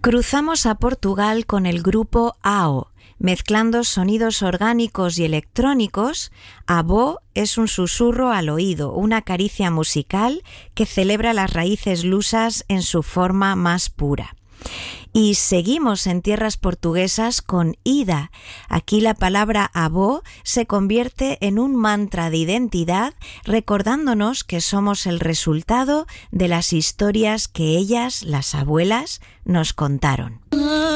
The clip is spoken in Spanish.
Cruzamos a Portugal con el grupo AO. Mezclando sonidos orgánicos y electrónicos, Avó es un susurro al oído, una caricia musical que celebra las raíces lusas en su forma más pura. Y seguimos en tierras portuguesas con Ida. Aquí la palabra avó se convierte en un mantra de identidad, recordándonos que somos el resultado de las historias que ellas, las abuelas, nos contaron.